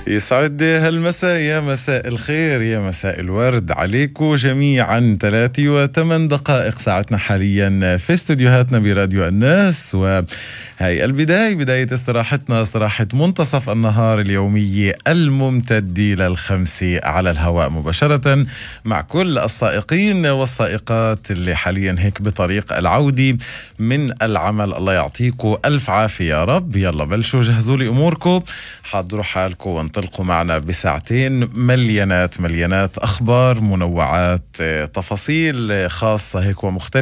يسعد هالمساء، يا مساء الخير، يا مساء الورد عليكم جميعا. 3:08 ساعتنا حاليا في استوديوهاتنا براديو الناس، وهي البداية، بداية استراحتنا، استراحة منتصف النهار اليومية الممتدة لل5 على الهواء مباشرة مع كل السائقين والسائقات اللي حاليا هيك بطريق العودة من العمل. الله يعطيكم ألف عافية يا رب. يلا بلشوا جهزوا لي أموركم، حضروا حالكم وانطلقوا معنا بساعتين مليانات أخبار، منوعات، تفاصيل خاصة هيك ومختلفة